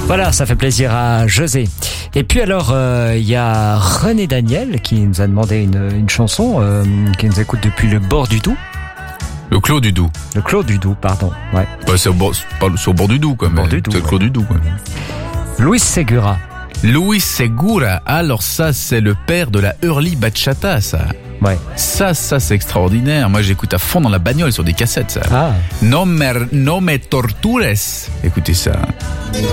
Voilà, ça fait plaisir à José. Et puis alors, il y a René Daniel qui nous a demandé une chanson, qui nous écoute depuis le bord du Doubs. Le Clos du Doubs. Le Clos du Doubs, pardon. Ouais. Bah, c'est au bord du Doubs, quoi. Bord du Doubs, c'est le Clos du Doubs, quoi. Luis Segura. Luis Segura. Alors ça, c'est le père de la Early Bachata, ça. Ouais. Ça, c'est extraordinaire. Moi, j'écoute à fond dans la bagnole sur des cassettes, ça. Ah. No me tortures. Écoutez ça.